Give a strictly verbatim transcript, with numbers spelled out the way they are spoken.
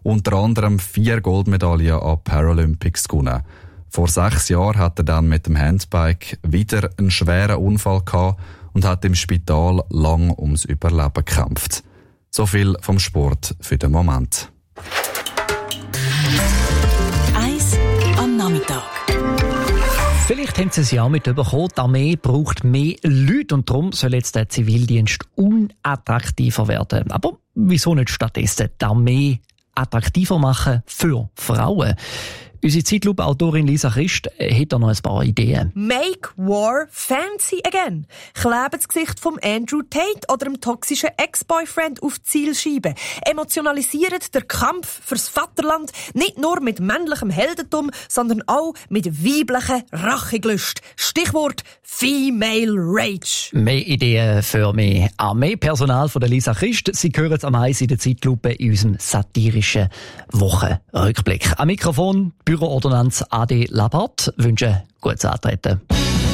unter anderem vier Goldmedaillen an Paralympics gewonnen. Vor sechs Jahren hat er dann mit dem Handbike wieder einen schweren Unfall gehabt und hat im Spital lang ums Überleben gekämpft. So viel vom Sport für den Moment. Eis am Nachmittag. Vielleicht haben Sie es ja mitbekommen, die Armee braucht mehr Leute und darum soll jetzt der Zivildienst unattraktiver werden. Aber wieso nicht stattdessen die Armee attraktiver machen für Frauen? Unsere Zeitlupe-Autorin Lisa Christ hat da noch ein paar Ideen. Make War Fancy Again. Kleben das Gesicht von Andrew Tate oder dem toxischen Ex-Boyfriend auf die Zielscheibe. Emotionalisiert der Kampf fürs Vaterland nicht nur mit männlichem Heldentum, sondern auch mit weiblichen Rachegelüst. Stichwort Female Rage. Mehr Ideen für mehr Armeepersonal von der Lisa Christ. Sie hören am Eis in der Zeitlupe in unserem satirischen Wochenrückblick. Am Mikrofon Büroordonnanz A D Labart wünsche gutes Antreten.